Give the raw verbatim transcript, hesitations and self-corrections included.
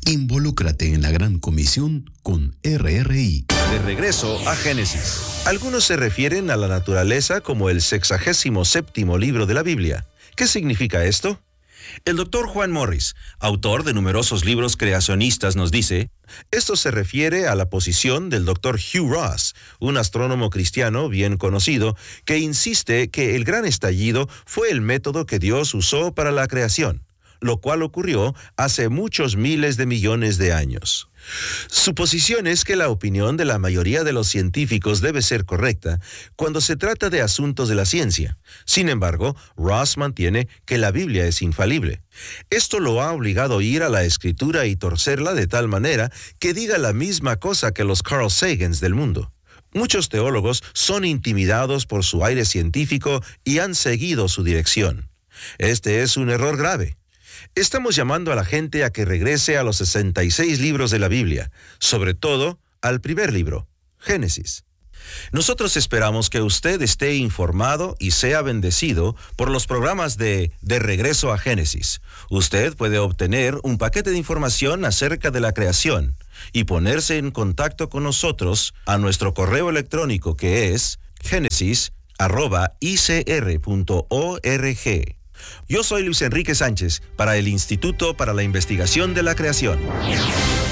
Involúcrate en la gran comisión con R R I. De regreso a Génesis. Algunos se refieren a la naturaleza como el sexagésimo séptimo libro de la Biblia. ¿Qué significa esto? El doctor Juan Morris, autor de numerosos libros creacionistas, nos dice, esto se refiere a la posición del doctor Hugh Ross, un astrónomo cristiano bien conocido, que insiste que el gran estallido fue el método que Dios usó para la creación, lo cual ocurrió hace muchos miles de millones de años. Su posición es que la opinión de la mayoría de los científicos debe ser correcta cuando se trata de asuntos de la ciencia. Sin embargo, Ross mantiene que la Biblia es infalible. Esto lo ha obligado a ir a la Escritura y torcerla de tal manera que diga la misma cosa que los Carl Sagans del mundo. Muchos teólogos son intimidados por su aire científico y han seguido su dirección. Este es un error grave. Estamos llamando a la gente a que regrese a los sesenta y seis libros de la Biblia, sobre todo al primer libro, Génesis. Nosotros esperamos que usted esté informado y sea bendecido por los programas de De Regreso a Génesis. Usted puede obtener un paquete de información acerca de la creación y ponerse en contacto con nosotros a nuestro correo electrónico que es génesis arroba i c r punto org. Yo soy Luis Enrique Sánchez para el Instituto para la Investigación de la Creación.